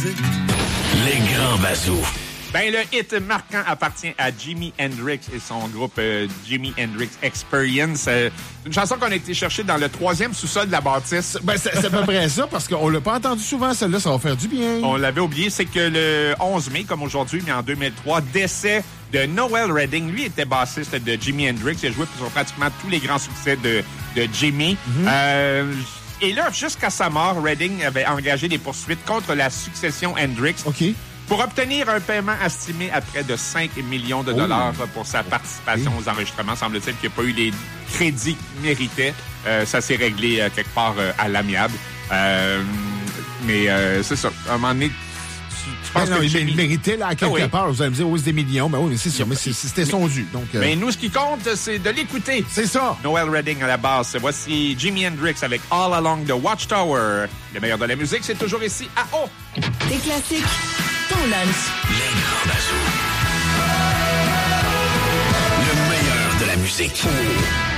Les grands bazous. Ben, le hit marquant appartient à Jimi Hendrix et son groupe Jimi Hendrix Experience. Une chanson qu'on a été chercher dans le 3e sous-sol de la bâtisse. Ben, c'est à peu près ça, parce qu'on l'a pas entendu souvent, celle-là, ça va faire du bien. On l'avait oublié, c'est que le 11 mai, comme aujourd'hui, mais en 2003, décès de Noel Redding. Lui était bassiste de Jimi Hendrix. Il a joué sur pratiquement tous les grands succès de Jimi. Et là, jusqu'à sa mort, Redding avait engagé des poursuites contre la succession Hendrix. OK. Pour obtenir un paiement estimé à près de 5 millions de dollars pour sa participation aux enregistrements, semble-t-il qu'il n'y a pas eu les crédits qu'il méritait. Ça s'est réglé quelque part à l'amiable. Mais c'est ça. À un moment donné, tu penses que il méritait là, à quelque part. Vous allez me dire, oui, c'est des millions. Ben oui, mais c'est sûr. Mais c'était son dû. Donc, mais nous, ce qui compte, c'est de l'écouter. C'est ça. Noel Redding à la basse. Voici Jimi Hendrix avec All Along the Watchtower. Le meilleur de la musique, c'est toujours ici à O. Des classiques. Ton lunch. Les grands bazous. Le meilleur de la musique.